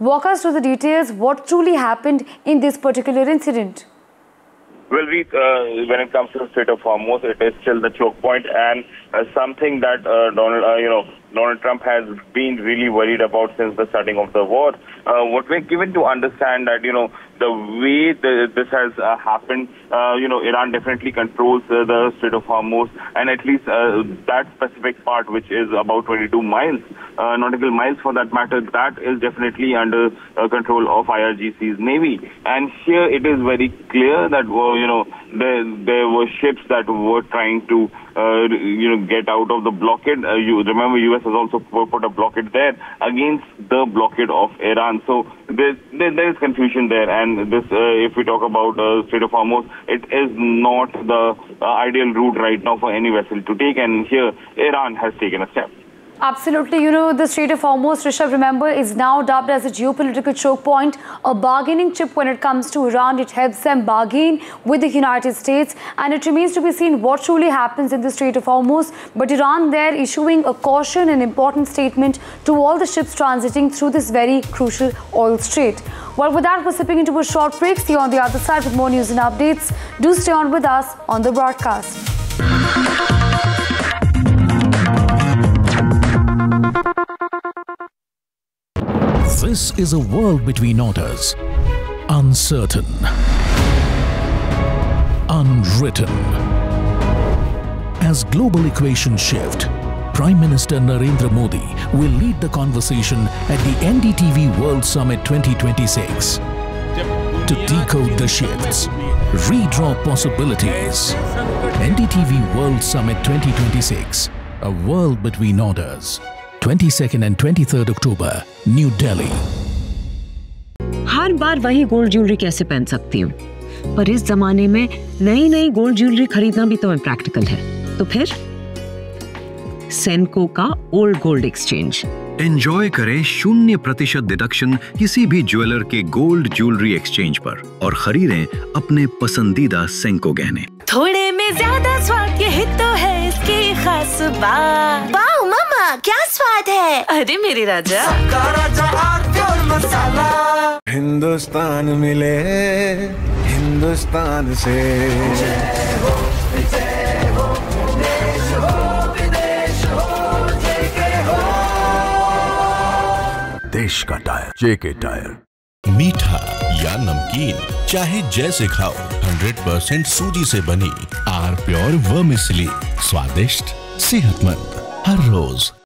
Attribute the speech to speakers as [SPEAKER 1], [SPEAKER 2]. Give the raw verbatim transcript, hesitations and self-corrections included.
[SPEAKER 1] Walk us through the details. What truly happened in this particular incident?
[SPEAKER 2] Well, we, uh, when it comes to the Strait of Hormuz, it is still the choke point, and uh, something that uh, Donald, uh, you know, Donald Trump has been really worried about since the starting of the war. Uh, what we're given to understand that, you know, the way the, this has uh, happened, uh, you know, Iran definitely controls uh, the Strait of Hormuz, and at least uh, that specific part, which is about twenty-two miles, uh, nautical miles for that matter, that is definitely under uh, control of I R G C's Navy. And here it is very clear that, uh, you know, there, there were ships that were trying to, uh, you know, get out of the blockade. Uh, you remember, U S has also put a blockade there against the blockade of Iran. So there, there, there is confusion there. And this, uh, if we talk about uh, Strait of Hormuz, it is not the uh, ideal route right now for any vessel to take. And here, Iran has taken a step.
[SPEAKER 1] Absolutely. You know, the Strait of Hormuz, Rishabh, remember, is now dubbed as a geopolitical choke point, a bargaining chip when it comes to Iran. It helps them bargain with the United States, and it remains to be seen what truly happens in the Strait of Hormuz. But Iran there issuing a caution, an important statement to all the ships transiting through this very crucial oil strait. Well, with that, we're sipping into a short break. See you on the other side with more news and updates. Do stay on with us on the broadcast.
[SPEAKER 3] This is a world between orders, uncertain, unwritten. As global equations shift, Prime Minister Narendra Modi will lead the conversation at the N D T V World Summit twenty twenty-six to decode the shifts, redraw possibilities. N D T V World Summit twenty twenty-six, a world between orders. twenty-second and twenty-third October, New Delhi.
[SPEAKER 4] हर बार वही gold jewellery कैसे पहन सकती हूँ? पर इस जमाने में नई नई गोल्ड ज्वेलरी खरीदना भी तो इम्प्रैक्टिकल है। तो फिर सेनको का ओल्ड गोल्ड एक्सचेंज।
[SPEAKER 5] एंजॉय करें शून्य प्रतिशत डिडक्शन किसी भी ज्वेलर के गोल्ड ज्वेलरी एक्सचेंज पर और खरीदें अपने पसंदीदा सेंको गहने।
[SPEAKER 6] थोड़े में ज्यादा स्वाद, यही तो है इसकी खास बात। वाओ मामा, क्या स्वाद है? अरे मेरे राजा, राजा और मसाला।
[SPEAKER 7] हिंदुस्तान मिले हिंदुस्तान से, जय हो, जय हो, देश हो, विदेश हो, जेके हो। देश का टायर, जेके टायर।
[SPEAKER 8] मीठा या नमकीन, चाहे जैसे खाओ, हंड्रेड परसेंट सूजी से बनी आर प्योर वर्मिसेली, स्वादिष्ट, सेहतमंद, हर रोज।